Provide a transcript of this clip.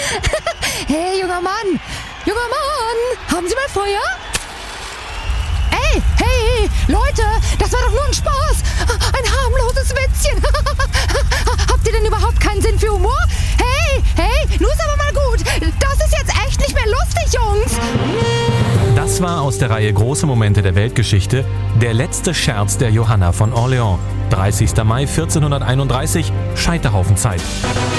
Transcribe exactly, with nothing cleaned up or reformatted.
Hey, junger Mann! Junger Mann! Haben Sie mal Feuer? Ey, hey, Leute! Das war doch nur ein Spaß! Ein harmloses Witzchen! Habt ihr denn überhaupt keinen Sinn für Humor? Hey, hey, nun ist aber mal gut! Das ist jetzt echt nicht mehr lustig, Jungs! Das war aus der Reihe Große Momente der Weltgeschichte der letzte Scherz der Johanna von Orleans. dreißigster Mai vierzehnhunderteinunddreißig, Scheiterhaufenzeit.